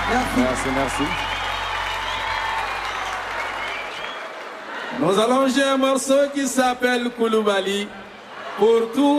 Merci. Nous allons jouer un morceau qui s'appelle Koulibaly pour tous